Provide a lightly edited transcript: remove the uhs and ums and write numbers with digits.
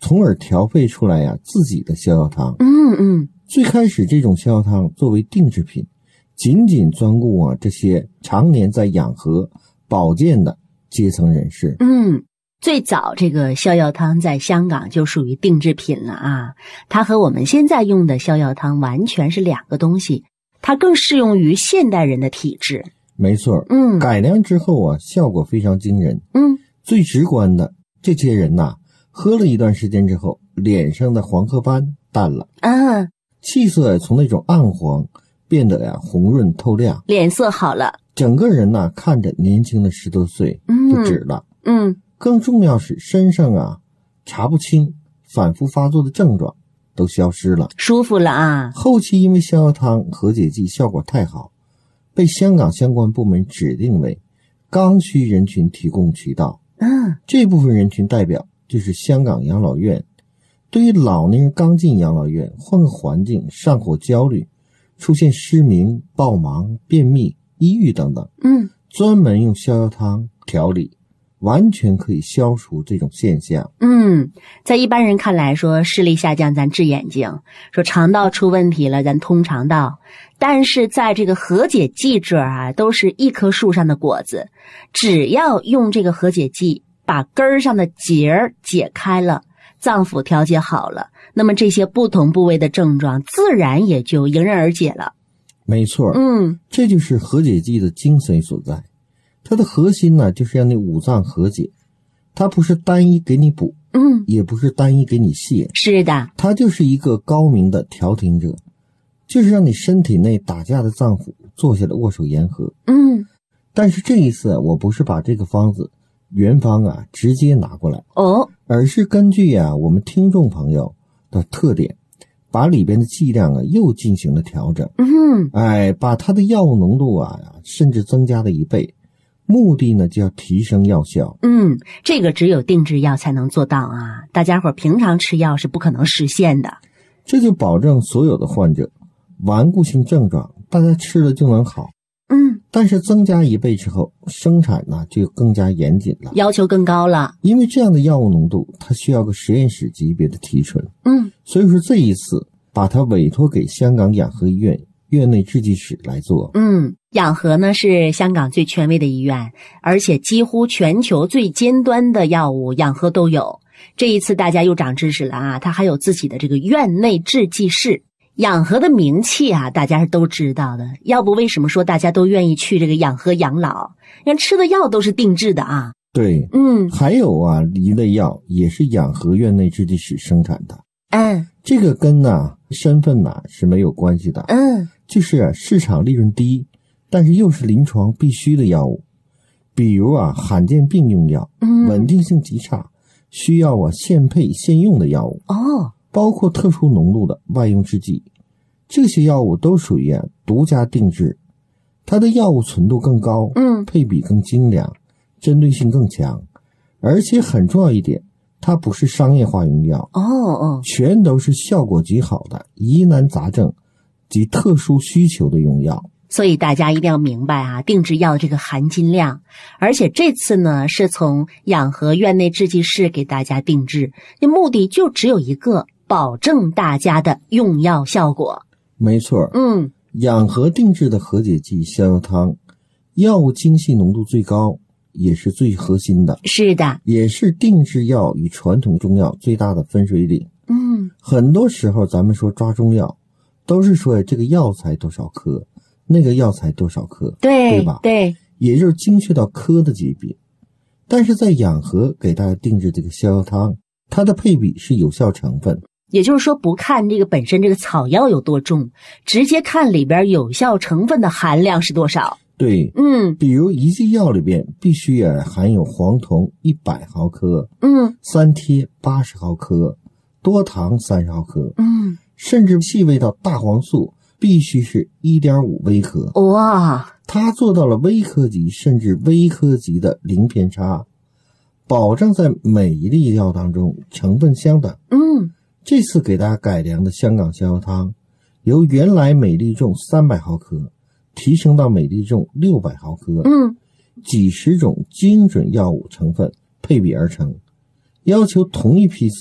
从而调配出来自己的逍遥汤。最开始这种逍遥汤作为定制品，仅仅专顾这些常年在养和保健的阶层人士。 最早这个逍遥汤在香港就属于定制品了啊，它和我们现在用的逍遥汤完全是两个东西，它更适用于现代人的体质。 没错，改良之后效果非常惊人。最直观的，这些人喝了一段时间之后，脸上的黄褐斑淡了，气色从那种暗黄变得红润透亮， 脸色好了， 整个人看着年轻了10多岁，不止了。更重要是身上查不清反复发作的症状都消失了， 舒服了啊。 后期因为逍遥汤和解剂效果太好，被香港相关部门指定为刚需人群提供渠道。这部分人群代表就是香港养老院。对于老年人刚进养老院，换个环境，上火焦虑，出现失明、暴忙、便秘、抑郁等等，专门用逍遥汤调理，完全可以消除这种现象。 在一般人看来说视力下降咱治眼睛，说肠道出问题了咱通肠道，但是在这个和解剂这儿都是一棵树上的果子，只要用这个和解剂把根儿上的结解开了，脏腑调节好了，那么这些不同部位的症状自然也就迎刃而解了。 没错，这就是和解剂的精髓所在。它的核心就是让你五脏和解，它不是单一给你补，也不是单一给你泻， 是的， 它就是一个高明的调停者，就是让你身体内打架的脏腑坐下来握手言和。但是这一次我不是把这个方子原方直接拿过来，而是根据我们听众朋友的特点，把里边的剂量又进行了调整。把它的药物浓度甚至增加了1倍，目的呢就要提升药效。 这个只有定制药才能做到啊，大家伙平常吃药是不可能实现的。 这就保证所有的患者顽固性症状大家吃了就能好。但是增加1倍之后，生产就更加严谨了， 要求更高了。 因为这样的药物浓度它需要个实验室级别的提纯。所以说这一次把它委托给香港养和医院院内制剂室来做。 养和呢是香港最权威的医院，而且几乎全球最尖端的药物养和都有。这一次大家又长知识了它还有自己的这个院内制剂室。养和的名气大家是都知道的，要不为什么说大家都愿意去这个养和养老？人吃的药都是定制的对，还有一类药也是养和院内制剂室生产的。这个跟身份是没有关系的。就是市场利润低，但是又是临床必须的药物，比如罕见病用药，稳定性极差，需要现配现用的药物。包括特殊浓度的外用制剂，这些药物都属于独家定制，它的药物纯度更高，配比更精良，针对性更强，而且很重要一点，它不是商业化用药，全都是效果极好的疑难杂症及特殊需求的用药。 所以大家一定要明白定制药这个含金量。而且这次呢是从养和院内制剂室给大家定制，目的就只有一个，保证大家的用药效果。 没错，养和定制的和解剂逍遥汤，药物精细浓度最高，也是最核心的。 是的， 也是定制药与传统中药最大的分水岭。很多时候咱们说抓中药，都是说这个药材多少克，那个药材多少克，对吧？ 对， 也就是精确到克的级别。但是在养和给大家定制这个逍遥汤，它的配比是有效成分。 也就是说不看这个本身这个草药有多重，直接看里边有效成分的含量是多少。 对，比如一剂药里边必须含有黄酮100毫克，三萜80毫克，多糖30毫克，甚至细微到大黄素必须是1.5微克。 哇， 它做到了微科级甚至微科级的零偏差，保证在每一粒药当中成分相等。这次给大家改良的香港逍遥汤，由原来每粒重300毫克提升到每粒重600毫克，几十种精准药物成分配比而成，要求同一批次